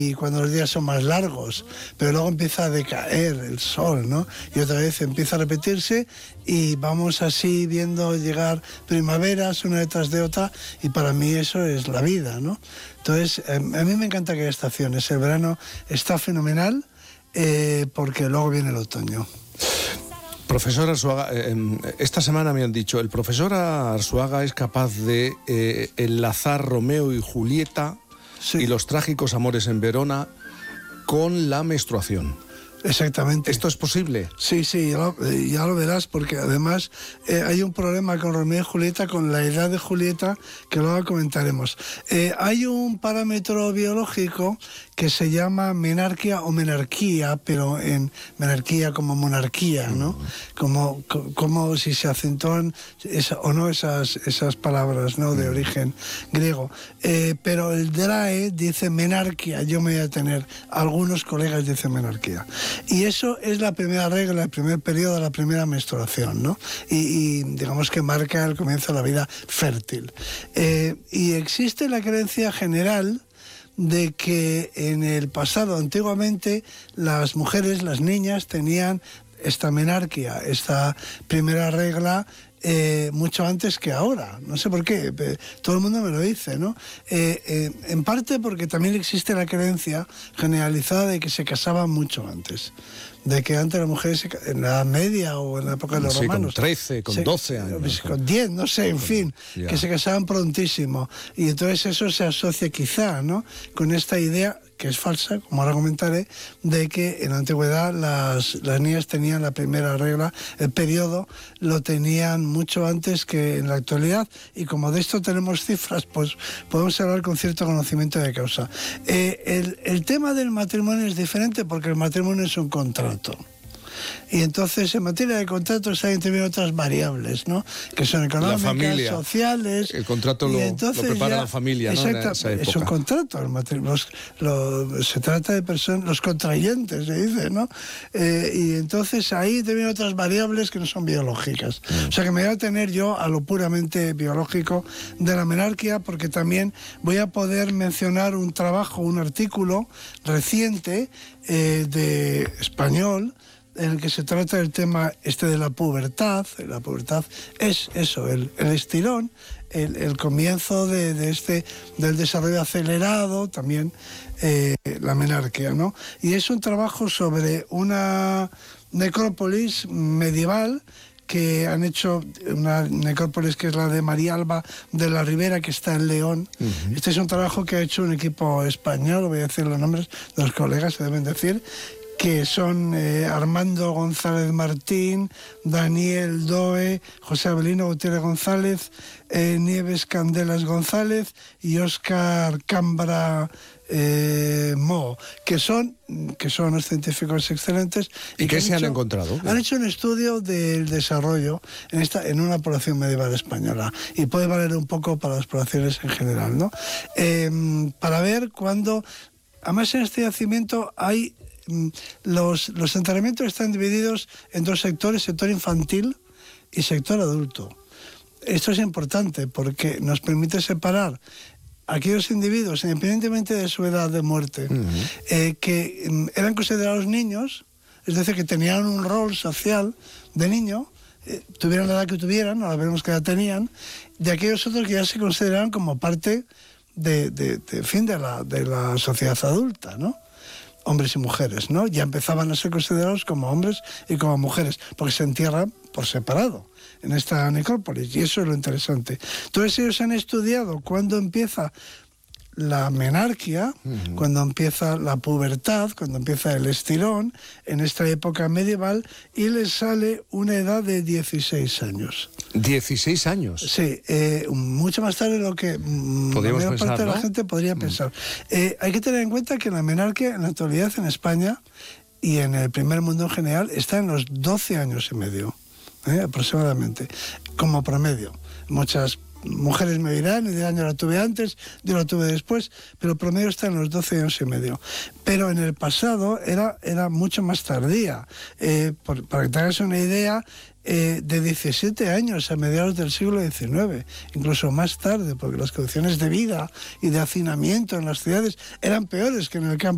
y cuando los días son más largos, pero luego empieza a decaer el sol, ¿no? Y otra vez empieza a repetirse y vamos así viendo llegar primaveras una detrás de otra, y para mí eso es la vida, ¿no? Entonces, a mí me encanta que haya estaciones. El verano está fenomenal porque luego viene el otoño. Profesor Arzuaga, esta semana me han dicho, el profesor Arzuaga es capaz de enlazar Romeo y Julieta, sí, y los trágicos amores en Verona con la menstruación. Exactamente. ¿Esto es posible? Sí, ya lo verás, porque además hay un problema con Romeo y Julieta, con la edad de Julieta, que luego comentaremos. Hay un parámetro biológico que se llama menarquia o menarquía, pero en menarquía como monarquía, ¿no? Como si se acentúan o no esas palabras, ¿no?, de origen griego. Pero el DRAE dice menarquia, yo me voy a tener, algunos colegas dicen menarquía. Y eso es la primera regla, el primer periodo, la primera menstruación, ¿no? Y digamos que marca el comienzo de la vida fértil. Y existe la creencia general de que en el pasado, antiguamente, las mujeres, las niñas, tenían esta menarquia, esta primera regla, mucho antes que ahora. No sé por qué, todo el mundo me lo dice, ¿no? En parte porque también existe la creencia generalizada de que se casaban mucho antes. De que antes las mujeres, en la Edad Media o en la época de los romanos... con 13, con 12 años. Con 10, no sé, en fin, que se casaban prontísimo. Y entonces eso se asocia quizá, ¿no?, con esta idea, que es falsa, como ahora comentaré, de que en la antigüedad las niñas tenían la primera regla, el periodo lo tenían mucho antes que en la actualidad, y como de esto tenemos cifras, pues podemos hablar con cierto conocimiento de causa. El tema del matrimonio es diferente porque el matrimonio es un contrato. Y entonces en materia de contratos hay también otras varias, ¿no?, que son económicas, familia, sociales. El contrato lo prepara la familia, ¿no? Exacto, es un contrato, el matrimonio. Se trata de personas, los contrayentes, se dice, ¿no? Y entonces ahí también otras variables que no son biológicas. O sea que me voy a tener yo a lo puramente biológico de la menarquia, porque también voy a poder mencionar un trabajo, un artículo reciente de español, en el que se trata del tema de la pubertad. La pubertad es eso, el estirón, el comienzo del desarrollo acelerado, también la menarquia, ¿no? Y es un trabajo sobre una necrópolis medieval que han hecho, una necrópolis que es la de María Alba de la Ribera, que está en León. Este es un trabajo que ha hecho un equipo español, voy a decir los nombres de los colegas, se deben decir, que son Armando González Martín, Daniel Doe, José Abelino Gutiérrez González, Nieves Candelas González y Óscar Cambra Mo, que son unos científicos excelentes. ¿Y qué se han encontrado? Han hecho un estudio del desarrollo en una población medieval española, y puede valer un poco para las poblaciones en general, ¿no? Para ver cuándo, además en este yacimiento hay... Los enterramientos están divididos en dos sectores, sector infantil y sector adulto. Esto es importante porque nos permite separar a aquellos individuos, independientemente de su edad de muerte, que eran considerados niños, es decir, que tenían un rol social de niño, tuvieran la edad que tuvieran, ahora veremos qué edad tenían, de aquellos otros que ya se consideraban como parte de la sociedad adulta, ¿no? Hombres y mujeres, ¿no? Ya empezaban a ser considerados como hombres y como mujeres, porque se entierran por separado en esta necrópolis, y eso es lo interesante. Entonces ellos han estudiado cuándo empieza la menarquia, cuando empieza la pubertad, cuando empieza el estirón, en esta época medieval, y les sale una edad de 16 años. ¿16 años? Sí, mucho más tarde de lo que la mayor parte de la gente podría pensar. Hay que tener en cuenta que la menarquia en la actualidad en España y en el primer mundo en general está en los 12 años y medio, aproximadamente, como promedio. Muchas mujeres me dirán, yo la tuve antes, yo la tuve después, pero el promedio está en los 12 años y medio. Pero en el pasado era mucho más tardía. Para que te hagas una idea, de 17 años a mediados del siglo XIX, incluso más tarde, porque las condiciones de vida y de hacinamiento en las ciudades eran peores que en el campo.